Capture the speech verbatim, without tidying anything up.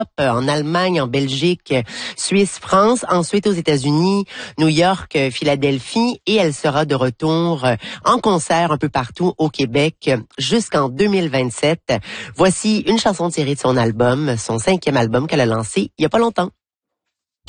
euh, en Allemagne, en Belgique, Suisse, France, ensuite aux États-Unis, New York, euh, Philadelphie, et elle sera de retour euh, en concert un peu partout au Québec euh, jusqu'en deux mille vingt-sept. Voici une chanson tirée de son album, son cinquième album qu'elle a lancé il y a pas longtemps.